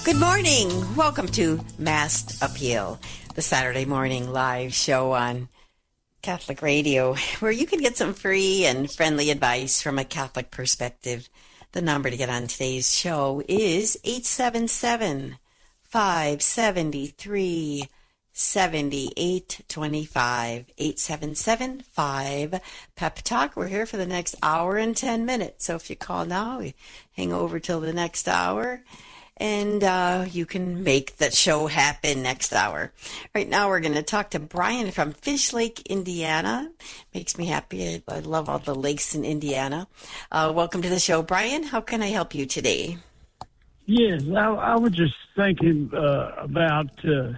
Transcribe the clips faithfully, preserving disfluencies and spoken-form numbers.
Good morning. Welcome to Masked Appeal, the Saturday morning live show on Catholic Radio, where you can get some free and friendly advice from a Catholic perspective. The number to get on today's show is eight seven seven, five seven three, seven eight two five. eight seven seven, five, Pep Talk. We're here for the next hour and ten minutes. So if you call now, we hang over till the next hour. And uh, you can make that show happen next hour. Right now we're going to talk to Brian from Fish Lake, Indiana. Makes me happy. I, I love all the lakes in Indiana. Uh, welcome to the show, Brian. How can I help you today? Yes, I, I was just thinking uh, about, uh,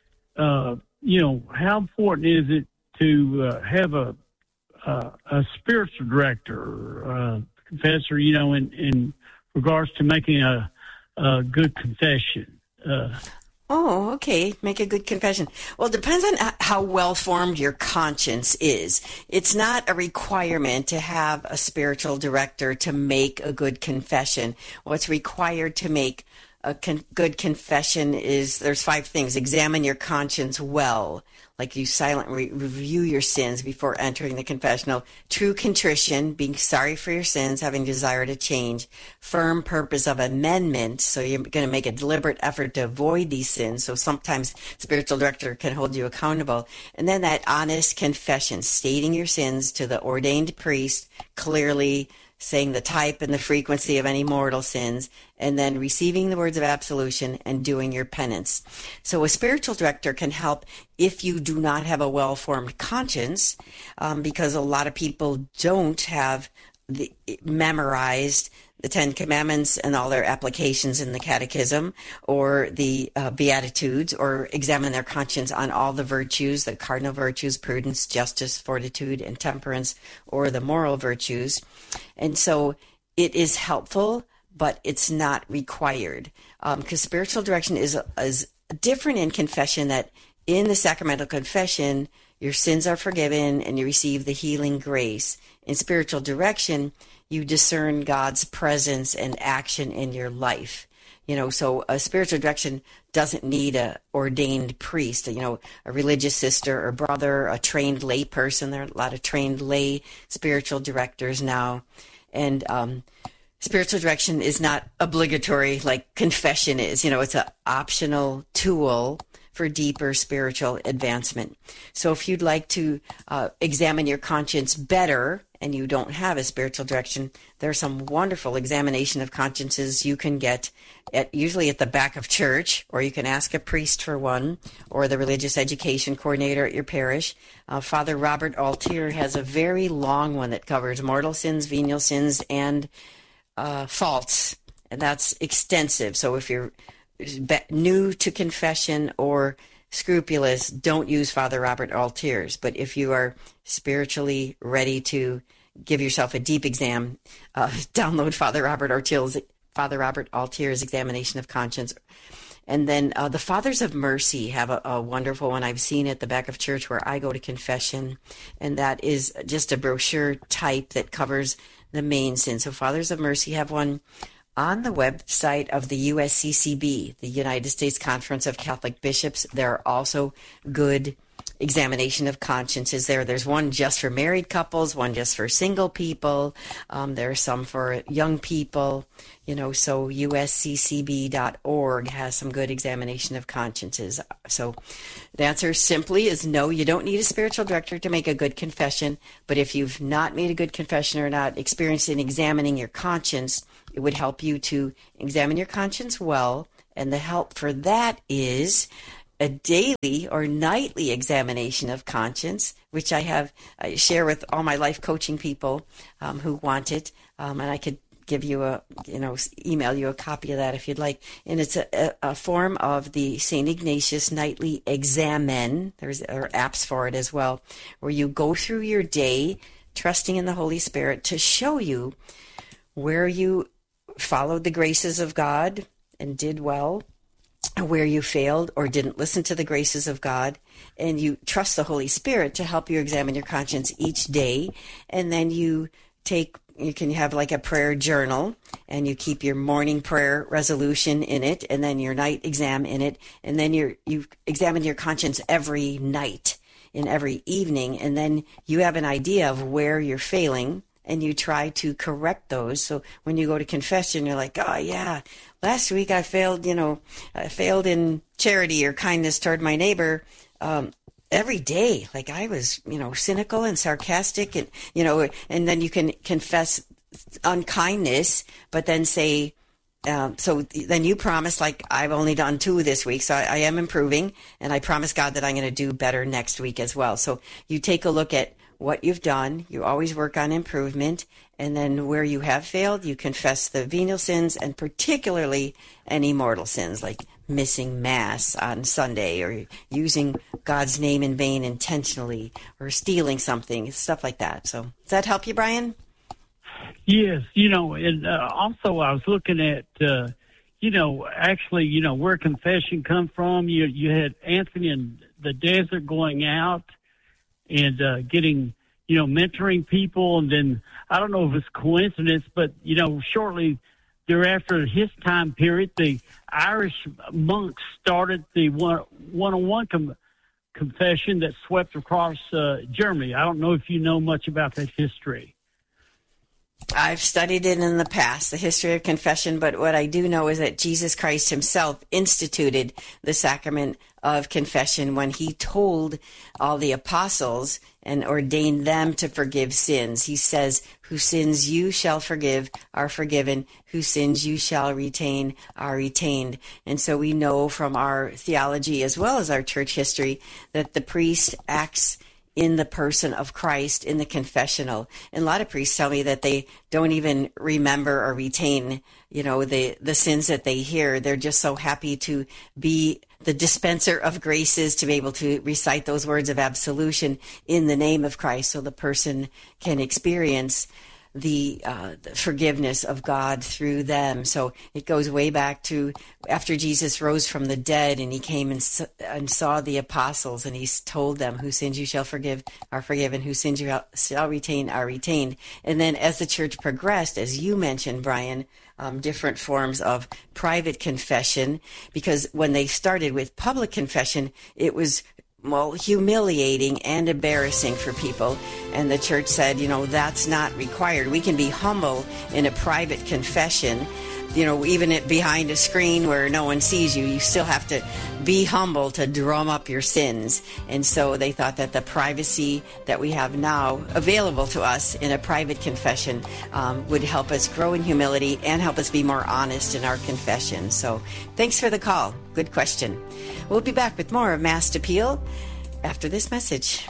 uh, you know, how important is it to uh, have a, uh, a spiritual director, uh, confessor, you know, in, in regards to making a Uh, good confession. Uh, oh, okay. Make a good confession. Well, it depends on how well-formed your conscience is. It's not a requirement to have a spiritual director to make a good confession. What's required to make a con- good confession is, there's five things. Examine your conscience well, like you silently re- review your sins before entering the confessional. True contrition, being sorry for your sins, having desire to change. Firm purpose of amendment, so you're going to make a deliberate effort to avoid these sins. So sometimes spiritual director can hold you accountable. And then that honest confession, stating your sins to the ordained priest clearly, saying the type and the frequency of any mortal sins, and then receiving the words of absolution and doing your penance. So a spiritual director can help if you do not have a well-formed conscience, um, because a lot of people don't have the, memorized the Ten Commandments and all their applications in the Catechism, or the uh, Beatitudes, or examine their conscience on all the virtues, the cardinal virtues, prudence, justice, fortitude, and temperance, or the moral virtues. And so it is helpful, but it's not required, because um, spiritual direction is, is different in confession, that in the sacramental confession, your sins are forgiven and you receive the healing grace. In spiritual direction, you discern God's presence and action in your life. You know, so a spiritual direction doesn't need a ordained priest, you know, a religious sister or brother, a trained lay person. There are a lot of trained lay spiritual directors now. And um, spiritual direction is not obligatory like confession is. You know, it's an optional tool for deeper spiritual advancement. So if you'd like to uh, examine your conscience better and you don't have a spiritual direction, there are some wonderful examination of consciences you can get at, usually at the back of church, or you can ask a priest for one, or the religious education coordinator at your parish. Uh, Father Robert Altier has a very long one that covers mortal sins, venial sins, and uh, faults, and that's extensive. So if you're new to confession or scrupulous, don't use Father Robert Altier's. But if you are spiritually ready to give yourself a deep exam, uh, download Father Robert Altier's, Father Robert Altier's Examination of Conscience. And then uh, the Fathers of Mercy have a, a wonderful one. I've seen at the back of church where I go to confession, and that is just a brochure type that covers the main sins. So Fathers of Mercy have one on the website of the U S C C B, the United States Conference of Catholic Bishops. There are also good examination of consciences there. There's one just for married couples, one just for single people. Um, there are some for young people, you know, so U S C C B dot org has some good examination of consciences. So the answer simply is no, you don't need a spiritual director to make a good confession. But if you've not made a good confession or not experienced in examining your conscience, it would help you to examine your conscience well. And the help for that is a daily or nightly examination of conscience, which I have I share with all my life coaching people um, who want it. Um, and I could give you a, you know, email you a copy of that if you'd like. And it's a, a form of the Saint Ignatius Nightly Examen. There's there are apps for it as well, where you go through your day trusting in the Holy Spirit to show you where you followed the graces of God and did well, where you failed or didn't listen to the graces of God, and you trust the Holy Spirit to help you examine your conscience each day, and then you take you can have like a prayer journal, and you keep your morning prayer resolution in it, and then your night exam in it, and then you you examine your conscience every night and every evening, and then you have an idea of where you're failing, and you try to correct those. So when you go to confession, you're like, oh yeah, last week I failed, you know, I failed in charity or kindness toward my neighbor. Um, every day, like I was, you know, cynical and sarcastic, and, you know, and then you can confess unkindness, but then say, um, so then you promise, like, I've only done two this week, so I, I am improving, and I promise God that I'm going to do better next week as well. So you take a look at what you've done. You always work on improvement, and then where you have failed, you confess the venial sins, and particularly any mortal sins, like missing Mass on Sunday, or using God's name in vain intentionally, or stealing something, stuff like that. So does that help you, Brian? Yes, you know, and uh, also I was looking at, uh, you know, actually, you know, where confession come from. You you had Anthony in the desert going out and uh, getting, you know, mentoring people, and then I don't know if it's coincidence, but, you know, shortly thereafter his time period, the Irish monks started the one, one-on-one com- confession that swept across uh, Germany. I don't know if you know much about that history. I've studied it in the past, the history of confession, but what I do know is that Jesus Christ himself instituted the sacrament of confession when he told all the apostles and ordained them to forgive sins. He says, whose sins you shall forgive are forgiven, whose sins you shall retain are retained. And so we know from our theology as well as our church history that the priest acts in the person of Christ in the confessional. And a lot of priests tell me that they don't even remember or retain, you know, the, the sins that they hear. They're just so happy to be the dispenser of graces, to be able to recite those words of absolution in the name of Christ, so the person can experience the, uh, the forgiveness of God through them. So it goes way back to after Jesus rose from the dead, and he came and, and saw the apostles, and he told them, whose sins you shall forgive are forgiven, whose sins you shall retain are retained. And then as the church progressed, as you mentioned, Brian, um, different forms of private confession, because when they started with public confession, it was well, humiliating and embarrassing for people. And the church said, you know, that's not required. We can be humble in a private confession, you know, even it behind a screen where no one sees you. You still have to be humble to drum up your sins. And so they thought that the privacy that we have now available to us in a private confession um, would help us grow in humility and help us be more honest in our confession. So thanks for the call. Good question. We'll be back with more of Mass Appeal after this message.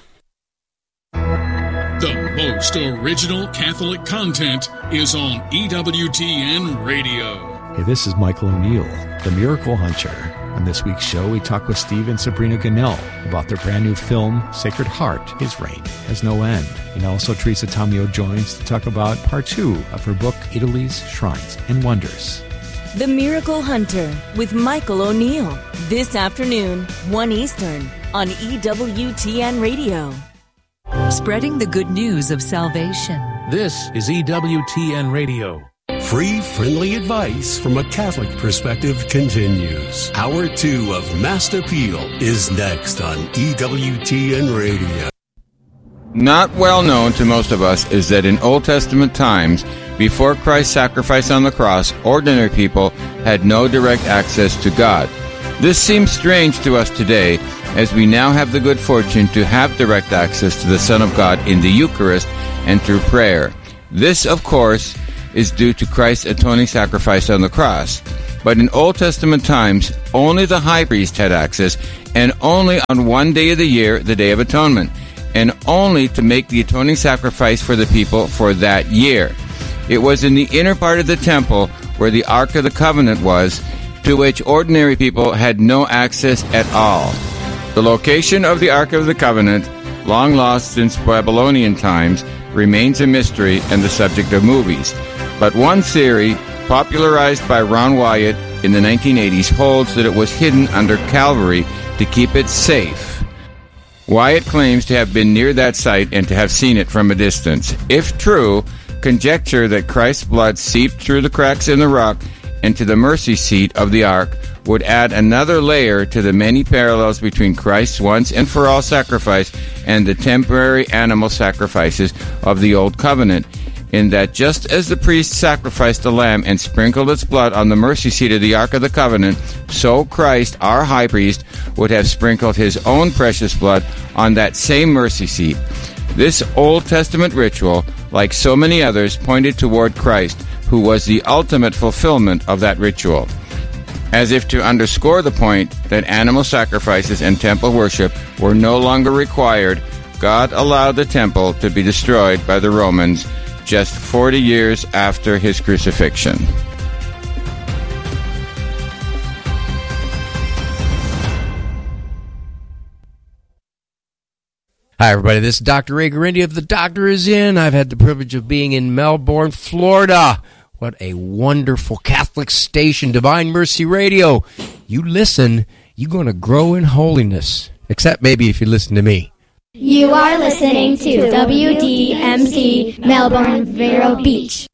The most original Catholic content is on E W T N Radio. Hey, this is Michael O'Neill, the Miracle Hunter. On this week's show, we talk with Steve and Sabrina Gunnell about their brand new film, Sacred Heart, His Reign Has No End. And also Teresa Tomeo joins to talk about part two of her book, Italy's Shrines and Wonders. The Miracle Hunter with Michael O'Neill. This afternoon, one Eastern, on E W T N Radio. Spreading the good news of salvation. This is E W T N Radio. Free, friendly advice from a Catholic perspective continues. Hour two of Mass Appeal is next on E W T N Radio. Not well known to most of us is that in Old Testament times, before Christ's sacrifice on the cross, ordinary people had no direct access to God. This seems strange to us today, as we now have the good fortune to have direct access to the Son of God in the Eucharist and through prayer. This, of course, is due to Christ's atoning sacrifice on the cross. But in Old Testament times, only the high priest had access, and only on one day of the year, the Day of Atonement, and only to make the atoning sacrifice for the people for that year. It was in the inner part of the temple where the Ark of the Covenant was, to which ordinary people had no access at all. The location of the Ark of the Covenant, long lost since Babylonian times, remains a mystery and the subject of movies. But one theory, popularized by Ron Wyatt in the nineteen eighties, holds that it was hidden under Calvary to keep it safe. Wyatt claims to have been near that site and to have seen it from a distance. If true, conjecture that Christ's blood seeped through the cracks in the rock into the mercy seat of the ark would add another layer to the many parallels between Christ's once and for all sacrifice and the temporary animal sacrifices of the Old Covenant, in that just as the priest sacrificed the lamb and sprinkled its blood on the mercy seat of the Ark of the Covenant, so Christ, our high priest, would have sprinkled his own precious blood on that same mercy seat. This Old Testament ritual, like so many others, pointed toward Christ, who was the ultimate fulfillment of that ritual. As if to underscore the point that animal sacrifices and temple worship were no longer required, God allowed the temple to be destroyed by the Romans just forty years after his crucifixion. Hi, everybody. This is Doctor Ray Guarendi of The Doctor Is In. I've had the privilege of being in Melbourne, Florida. What a wonderful Catholic station, Divine Mercy Radio. You listen, you're going to grow in holiness. Except maybe if you listen to me. You are listening to W D M C Melbourne, Vero Beach.